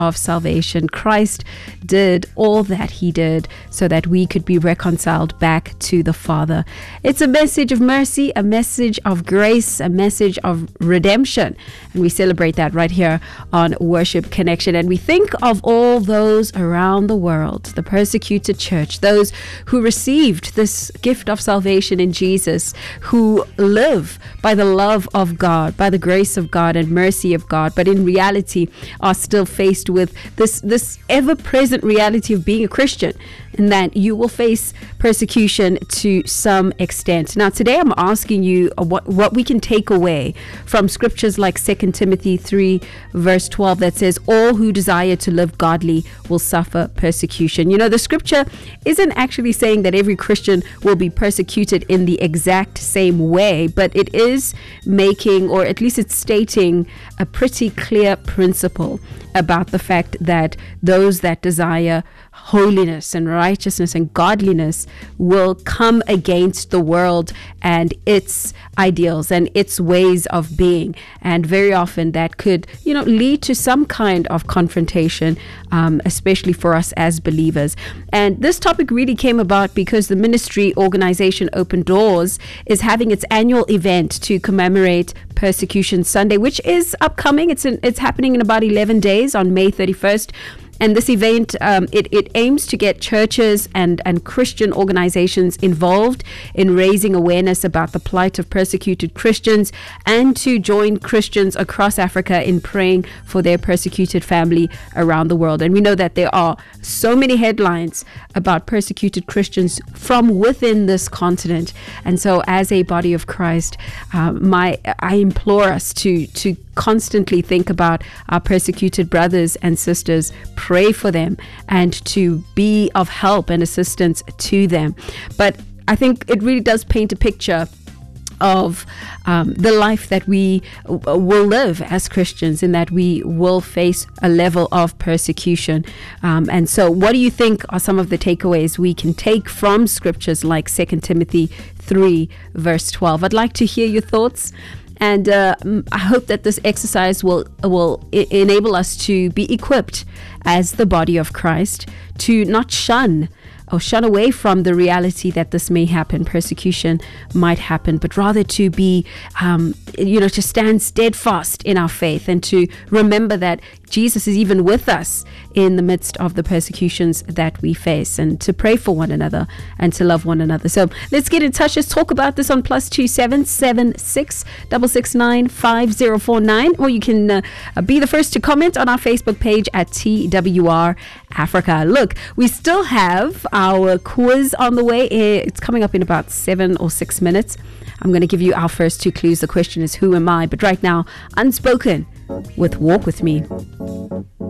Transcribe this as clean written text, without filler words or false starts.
of salvation. Christ did all that he did so that we could be reconciled back to the Father. It's a message of mercy, a message of grace, a message of redemption. And we celebrate that right here on Worship Connection. And we think of all those around the world, the persecuted church, those who received this gift of salvation in Jesus, who live by the love of God, by the grace of God and mercy of God, but in reality are still faced with this ever-present reality of being a Christian, and that you will face persecution to some extent. Now, today I'm asking you what we can take away from scriptures like 2 Timothy 3 verse 12 that says, all who desire to live godly will suffer persecution. You know, the scripture isn't actually saying that every Christian will be persecuted in the exact same way, but it is making, or at least it's stating, a pretty clear principle about the fact that those that desire holiness and righteousness and godliness will come against the world and its ideals and its ways of being. And very often that could, lead to some kind of confrontation, especially for us as believers. And this topic really came about because the ministry organization Open Doors is having its annual event to commemorate Persecution Sunday, which is upcoming. It's happening in about 11 days on May 31st. And this event, it aims to get churches and Christian organizations involved in raising awareness about the plight of persecuted Christians, and to join Christians across Africa in praying for their persecuted family around the world. And we know that there are so many headlines about persecuted Christians from within this continent. And so as a body of Christ, I implore us to constantly think about our persecuted brothers and sisters, pray for them, and to be of help and assistance to them. But I think it really does paint a picture of the life that we will live as Christians, in that we will face a level of persecution. And so what do you think are some of the takeaways we can take from scriptures like 2 Timothy 3 verse 12? I'd like to hear your thoughts. And I hope that this exercise will enable us to be equipped as the body of Christ to not shun away from the reality that this may happen, persecution might happen, but rather to be, to stand steadfast in our faith, and to remember that Jesus is even with us in the midst of the persecutions that we face, and to pray for one another and to love one another. So let's get in touch. Let's talk about this on +277 669 5049, or you can be the first to comment on our Facebook page at TWR Africa. Look, we still have our quiz on the way. It's coming up in about 7 or 6 minutes. I'm going to give you our first 2 clues. The question is, who am I? But right now, Unspoken with Walk With Me.